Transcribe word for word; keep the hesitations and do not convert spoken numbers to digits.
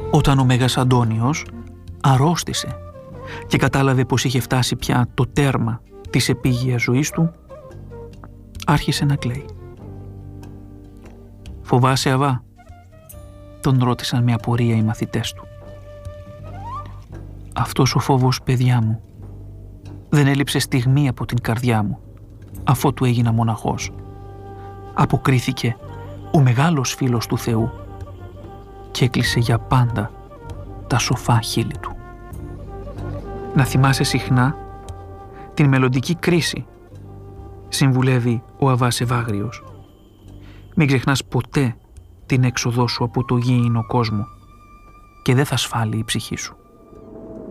Όταν ο Μέγας Αντώνιος αρρώστησε και κατάλαβε πως είχε φτάσει πια το τέρμα της επίγειας ζωής του, άρχισε να κλαίει. «Φοβάσαι, Αβά?» τον ρώτησαν με απορία οι μαθητές του. «Αυτός ο φόβος, παιδιά μου, δεν έλειψε στιγμή από την καρδιά μου, αφότου έγινα μοναχός», αποκρίθηκε ο μεγάλος φίλος του Θεού και έκλεισε για πάντα τα σοφά χείλη του. «Να θυμάσαι συχνά την μελλοντική κρίση», συμβουλεύει ο Αββάς Ευάγριος. «Μην ξεχνάς ποτέ την έξοδό σου από το γήινο κόσμο και δεν θα σφάλει η ψυχή σου».